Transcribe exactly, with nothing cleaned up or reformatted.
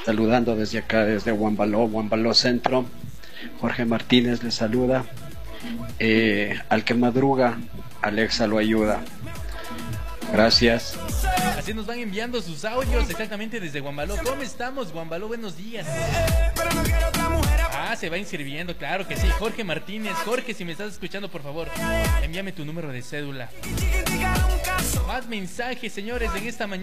saludando desde acá, desde Huambaló, Huambaló Centro. Jorge Martínez le saluda. Eh, al que madruga, Alexa lo ayuda. Gracias. Así nos van enviando sus audios exactamente desde Huambaló. ¿Cómo estamos, Huambaló? Buenos días. Ah, se va inscribiendo, claro que sí. Jorge Martínez. Jorge, si me estás escuchando, por favor, envíame tu número de cédula. Más mensajes, señores, en esta mañana.